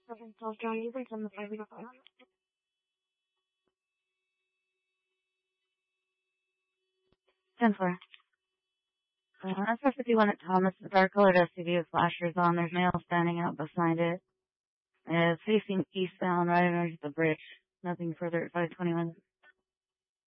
Okay, so John, you bring some of the fire, we got fire. Ten four. That's for 51 at Thomas. The dark-colored SUV with flashers on. There's male standing out beside it. It's facing eastbound right underneath the bridge. Nothing further at 521.